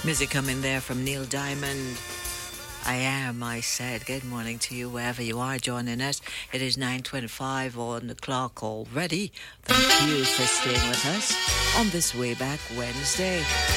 Music coming there from Neil Diamond. I am, I said. Good morning to you wherever you are joining us. It is 9:25 on the clock already. Thank you for staying with us on this Way Back Wednesday.